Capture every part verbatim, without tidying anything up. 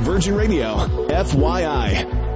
Virgin Radio, F Y I.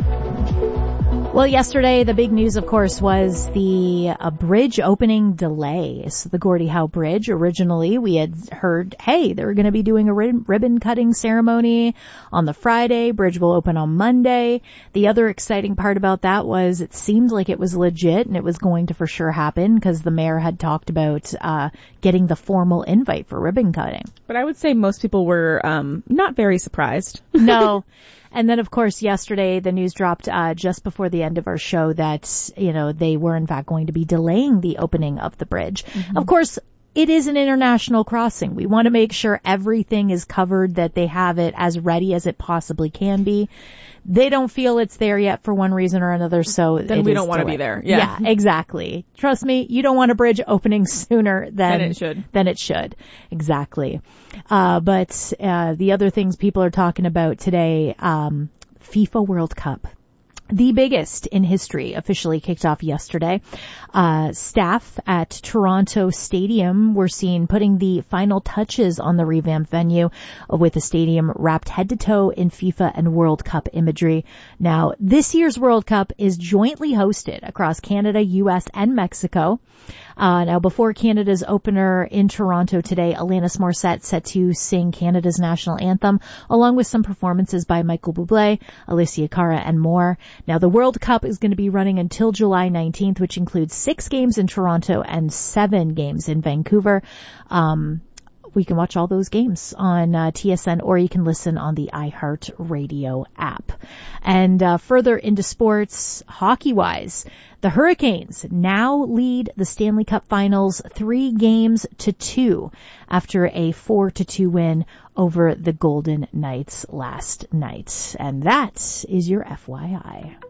Well, yesterday, the big news, of course, was the uh, bridge opening delay. So the Gordie Howe Bridge, originally we had heard, hey, they were going to be doing a rib- ribbon cutting ceremony on the Friday. Bridge will open on Monday. The other exciting part about that was it seemed like it was legit and it was going to for sure happen because the mayor had talked about uh getting the formal invite for ribbon cutting. But I would say most people were um not very surprised. No. And then, of course, yesterday the news dropped uh just before the end of our show that, you know, they were in fact going to be delaying the opening of the bridge. Mm-hmm. Of course, it is an international crossing. We want to make sure everything is covered, that they have it as ready as it possibly can be. They don't feel it's there yet for one reason or another, so then we don't want to be there. Yeah. yeah, exactly. Trust me, you don't want a bridge opening sooner than, than it should. Than it should. Exactly. Uh, but uh, the other things people are talking about today, um, FIFA World Cup. The biggest in history officially kicked off yesterday. Uh, staff at Toronto Stadium were seen putting the final touches on the revamped venue with the stadium wrapped head to toe in FIFA and World Cup imagery. Now, this year's World Cup is jointly hosted across Canada, U S, and Mexico. Uh, now, before Canada's opener in Toronto today, Alanis Morissette set to sing Canada's national anthem, along with some performances by Michael Bublé, Alicia Cara, and more. Now, the World Cup is going to be running until July nineteenth, which includes six games in Toronto and seven games in Vancouver. Um, we can watch all those games on uh, T S N, or you can listen on the iHeart Radio app. And uh, further into sports, hockey-wise, the Hurricanes now lead the Stanley Cup Finals three games to two after a four to two win over the Golden Knights last night. And that is your F Y I.